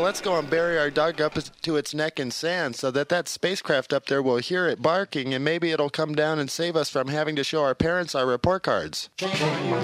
let's go and bury our dog up to its neck in sand so that spacecraft up there will hear it barking, and maybe it'll come down and save us from having to show our parents our report cards.